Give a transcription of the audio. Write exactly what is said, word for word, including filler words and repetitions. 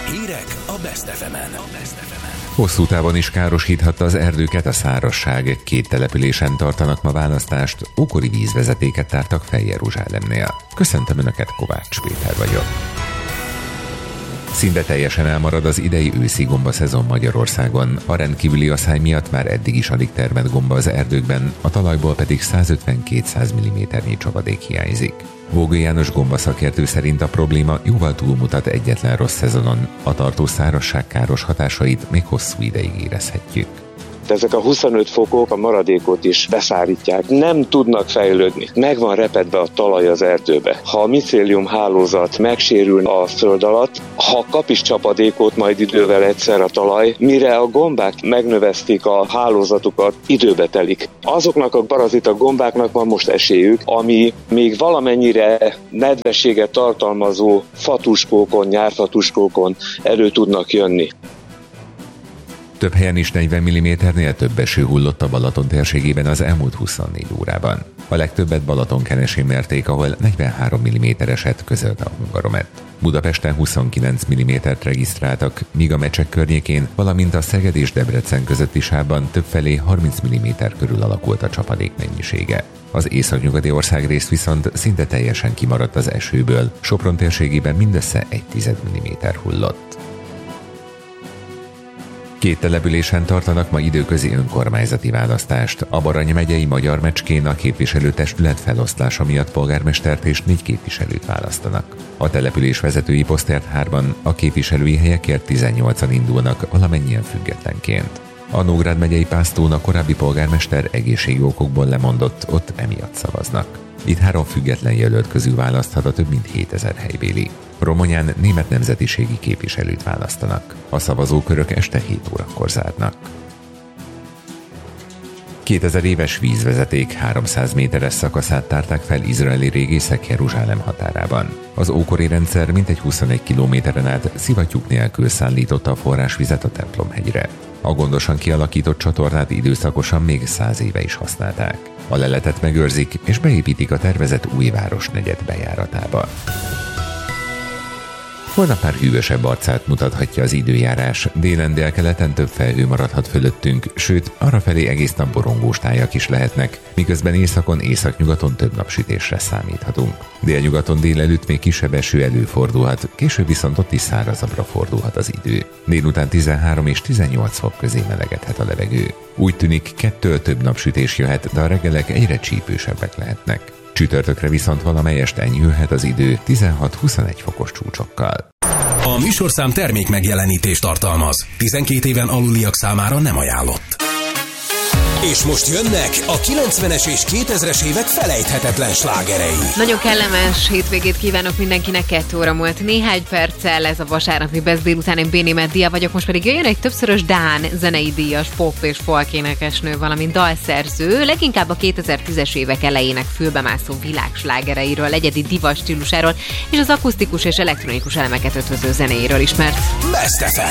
Hírek a Best ef emen. Hosszú távon is károsíthatta az erdőket a szárazság. Két településen tartanak ma választást, ókori vízvezetéket tártak fel Jeruzsálemnél. Köszöntöm Önöket, Kovács Péter vagyok. Szinte teljesen elmarad az idei őszi gombaszezon Magyarországon. A rendkívüli asszály miatt már eddig is alig termett gomba az erdőkben, a talajból pedig százötven-kétszáz milliméternyi csapadék hiányzik. Vógő János gombaszakértő szerint a probléma jóval túlmutat egyetlen rossz szezonon. A tartó szárazság káros hatásait még hosszú ideig érezhetjük. Ezek a huszonöt fokok a maradékot is beszárítják, nem tudnak fejlődni. Meg van repedve a talaj az erdőbe. Ha a micélium hálózat megsérül a föld alatt, ha kap is csapadékot majd idővel egyszer a talaj, mire a gombák megnövesztik a hálózatukat, időbe telik. Azoknak a parazita gombáknak van most esélyük, ami még valamennyire nedvességet tartalmazó fatuskókon, nyárfatuskókon elő tudnak jönni. Több helyen is negyven milliméternél több eső hullott a Balaton térségében az elmúlt huszonnégy órában. A legtöbbet Balatonkeresén mérték, ahol negyvenhárom milliméter esett, közölte a Hungaromet. Budapesten huszonkilenc millimétert regisztráltak, míg a Mecsek környékén, valamint a Szeged és Debrecen közötti sávban többfelé harminc milliméter körül alakult a csapadék mennyisége. Az északnyugati országrészt viszont szinte teljesen kimaradt az esőből, Sopron térségében mindössze egy tized milliméter hullott. Két településen tartanak ma időközi önkormányzati választást. A Baranya megyei Magyar Mecskén a képviselőtestület feloszlása miatt polgármestert és négy képviselőt választanak. A település vezetői posztért hárman, a képviselői helyekért tizennyolcan indulnak, valamennyien függetlenként. A Nógrád megyei Pásztón a korábbi polgármester egészségi okokból lemondott, ott emiatt szavaznak. Itt három független jelölt közül választhat a több mint hétezer helybéli. Romanyán német nemzetiségi képviselőt választanak. A szavazókörök este hét órakor zárnak. kétezer éves vízvezeték háromszáz méteres szakaszát tárták fel izraeli régészek Jeruzsálem határában. Az ókori rendszer mintegy huszonegy kilométeren át szivattyúk nélkül szállította a forrásvizet a templomhegyre. A gondosan kialakított csatornát időszakosan még száz éve is használták. A leletet megőrzik és beépítik a tervezett új városnegyed bejáratába. Holnap már hűvösebb arcát mutathatja az időjárás, délen délkeleten több felhő maradhat fölöttünk, sőt, arrafelé egész nap borongós tájak is lehetnek, miközben északon, északnyugaton több napsütésre számíthatunk. Délnyugaton délelőtt még kisebb eső előfordulhat, később viszont ott is szárazabbra fordulhat az idő. Délután tizenhárom és tizennyolc fok közé melegedhet a levegő. Úgy tűnik, kettől több napsütés jöhet, de a reggelek egyre csípősebbek lehetnek. Csütörtökre viszont valamelyest enyhülhet az idő tizenhat-huszonegy fokos csúcsokkal. A műsorszám termék megjelenítést tartalmaz. tizenkét éven aluliak számára nem ajánlott. És most jönnek a kilencvenes és kétezres évek felejthetetlen slágerei. Nagyon kellemes hétvégét kívánok mindenkinek, kettő óra múlt néhány perccel, ez a vasárnapi Best délután, én B. Németh Dia vagyok, most pedig jöjjön egy többszörös dán zenei díjas pop és folk énekesnő, valamint dalszerző, leginkább a kétezer-tízes évek elejének fülbemászó világslágereiről, egyedi diva stílusáról és az akusztikus és elektronikus elemeket ötvöző zenéjéről ismert. Best ef em.